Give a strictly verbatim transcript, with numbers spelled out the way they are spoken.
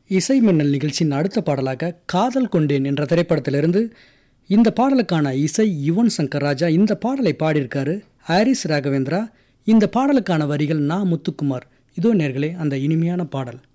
இசை மின்னல் நிகழ்ச்சியின் அடுத்த பாடலாக காதல் கொண்டேன் என்ற திரைப்படத்திலிருந்து இந்த பாடலுக்கான இசை யுவன் சங்கர் ராஜா. இந்த பாடலை பாடியிருக்காரு ஹாரிஸ் ராகவேந்திரா. இந்த பாடலுக்கான வரிகள் நா முத்துக்குமார். இதோ நேர்களே அந்த இனிமையான பாடல்.